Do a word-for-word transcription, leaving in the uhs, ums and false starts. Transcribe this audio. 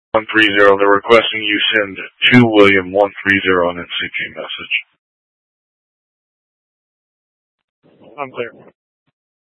one three zero. They're requesting you send to William one three zero an N C P message. Unclear.